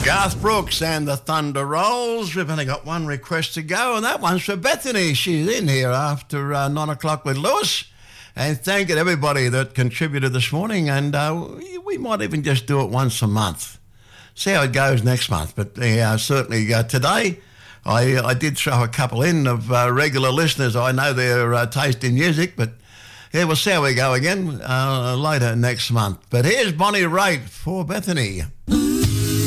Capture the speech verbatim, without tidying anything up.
Garth Brooks and the Thunder Rolls. We've only got one request to go, and that one's for Bethany. She's in here after uh, nine o'clock with Lewis. And thank you to everybody that contributed this morning. And uh, we might even just do it once a month. See how it goes next month. But uh, certainly uh, today, I, I did throw a couple in of uh, regular listeners. I know their uh, taste in music, but yeah, we'll see how we go again uh, later next month. But here's Bonnie Raitt for Bethany.